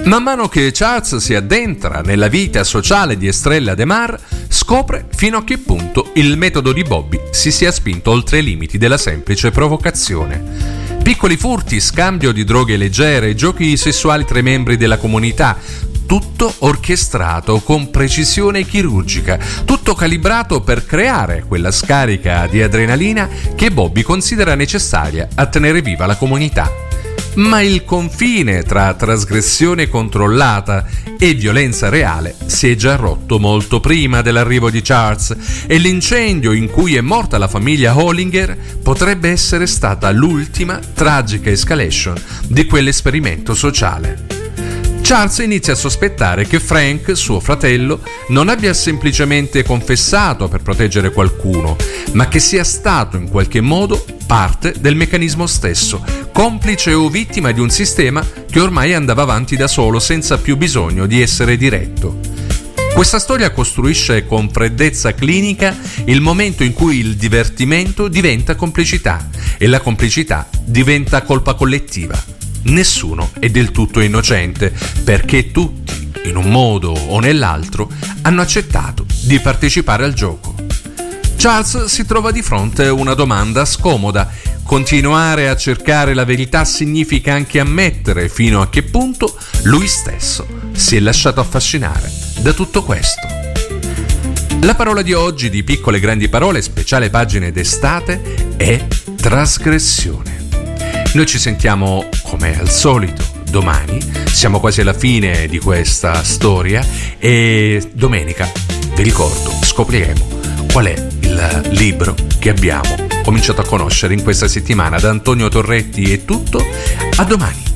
Man mano che Charles si addentra nella vita sociale di Estrella De Mar, scopre fino a che punto il metodo di Bobby si sia spinto oltre i limiti della semplice provocazione. Piccoli furti, scambio di droghe leggere, giochi sessuali tra i membri della comunità, tutto orchestrato con precisione chirurgica, tutto calibrato per creare quella scarica di adrenalina che Bobby considera necessaria a tenere viva la comunità. Ma il confine tra trasgressione controllata e violenza reale si è già rotto molto prima dell'arrivo di Charles, e l'incendio in cui è morta la famiglia Hollinger potrebbe essere stata l'ultima tragica escalation di quell'esperimento sociale. Charles inizia a sospettare che Frank, suo fratello, non abbia semplicemente confessato per proteggere qualcuno, ma che sia stato in qualche modo parte del meccanismo stesso, complice o vittima di un sistema che ormai andava avanti da solo senza più bisogno di essere diretto. Questa storia costruisce con freddezza clinica il momento in cui il divertimento diventa complicità e la complicità diventa colpa collettiva. Nessuno è del tutto innocente, perché tutti, in un modo o nell'altro, hanno accettato di partecipare al gioco. Charles si trova di fronte a una domanda scomoda. Continuare a cercare la verità significa anche ammettere fino a che punto lui stesso si è lasciato affascinare da tutto questo. La parola di oggi di Piccole Grandi Parole, speciale pagine d'estate, è trasgressione. Noi ci sentiamo come al solito domani, siamo quasi alla fine di questa storia e domenica, vi ricordo, scopriremo qual è il libro che abbiamo cominciato a conoscere in questa settimana. Da Antonio Torretti è tutto, a domani.